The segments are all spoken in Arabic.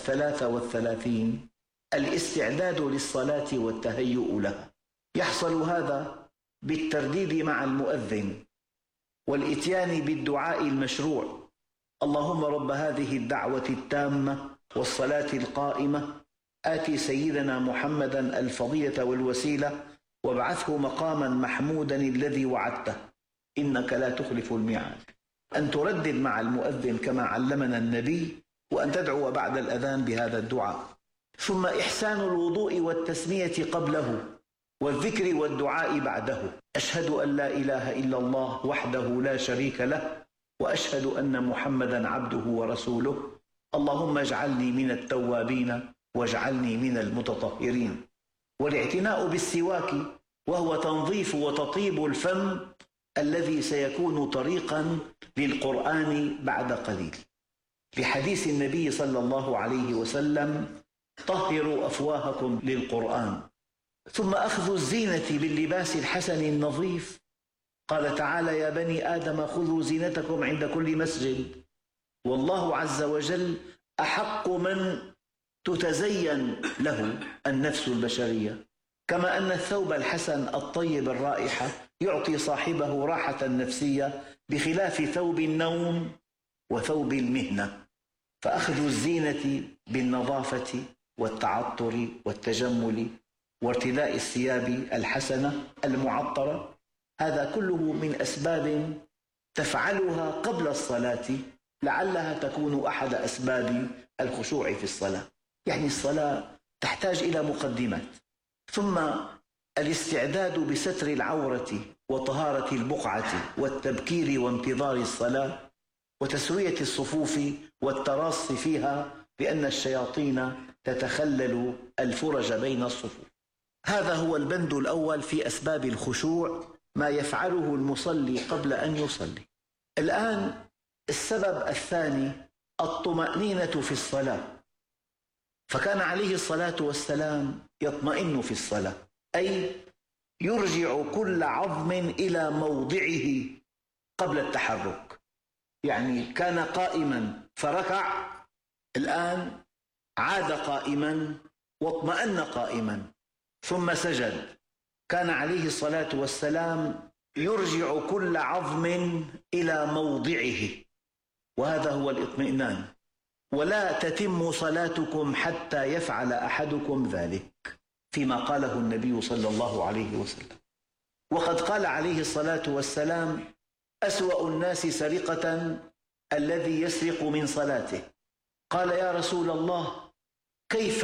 33 الاستعداد للصلاة والتهيؤ لها. يحصل هذا بالترديد مع المؤذن والإتيان بالدعاء المشروع: اللهم رب هذه الدعوة التامة والصلاة القائمة آت سيدنا محمدا الفضيلة والوسيلة وابعثه مقاما محمودا الذي وعدته إنك لا تخلف الميعاد. أن تردد مع المؤذن كما علمنا النبي، وأن تدعو بعد الأذان بهذا الدعاء. ثم إحسان الوضوء والتسمية قبله والذكر والدعاء بعده: أشهد أن لا إله إلا الله وحده لا شريك له وأشهد أن محمدا عبده ورسوله اللهم اجعلني من التوابين واجعلني من المتطهرين. والاعتناء بالسواك وهو تنظيف وتطيب الفم الذي سيكون طريقا للقرآن بعد قليل، لحديث النبي صلى الله عليه وسلم: طهروا أفواهكم للقرآن. ثم أخذ الزينة باللباس الحسن النظيف. قال تعالى: يا بني آدم خذوا زينتكم عند كل مسجد. والله عز وجل أحق من تتزين له النفس البشرية، كما أن الثوب الحسن الطيب الرائحة يعطي صاحبه راحة نفسية بخلاف ثوب النوم وثوب المهنة. فأخذ الزينة بالنظافة والتعطر والتجمل وارتداء الثياب الحسنة المعطرة، هذا كله من أسباب تفعلها قبل الصلاة لعلها تكون أحد أسباب الخشوع في الصلاة. يعني الصلاة تحتاج إلى مقدمات. ثم الاستعداد بستر العورة وطهارة البقعة والتبكير وانتظار الصلاة وتسوية الصفوف والتراص فيها، لأن الشياطين تتخلل الفرج بين الصفوف. هذا هو البند الأول في أسباب الخشوع، ما يفعله المصلي قبل أن يصلي. الآن السبب الثاني: الطمأنينة في الصلاة. فكان عليه الصلاة والسلام يطمئن في الصلاة، أي يرجع كل عظم إلى موضعه قبل التحرك. يعني كان قائما فركع، الآن عاد قائما واطمأن قائما، ثم سجد. كان عليه الصلاة والسلام يرجع كل عظم إلى موضعه، وهذا هو الاطمئنان. ولا تتم صلاتكم حتى يفعل أحدكم ذلك، فيما قاله النبي صلى الله عليه وسلم. وقد قال عليه الصلاة والسلام: أسوأ الناس سرقة الذي يسرق من صلاته. قال: يا رسول الله، كيف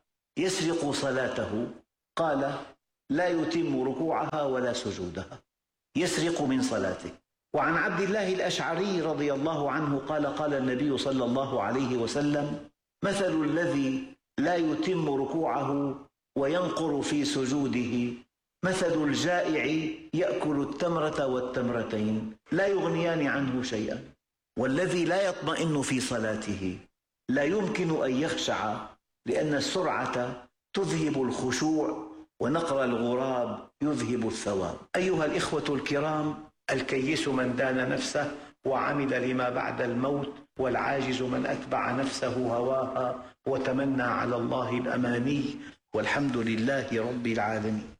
يسرق صلاته؟ قال: لا يتم ركوعها ولا سجودها، يسرق من صلاته. وعن عبد الله الأشعري رضي الله عنه قال: قال النبي صلى الله عليه وسلم: مثل الذي لا يتم ركوعه وينقر في سجوده مثل الجائع يأكل التمرة والتمرتين لا يغنيان عنه شيئا. والذي لا يطمئن في صلاته لا يمكن أن يخشع، لأن السرعة تذهب الخشوع ونقر الغراب يذهب الثواب. أيها الإخوة الكرام، الكيس من دان نفسه وعمل لما بعد الموت، والعاجز من أتبع نفسه هواها وتمنى على الله الأماني، والحمد لله رب العالمين.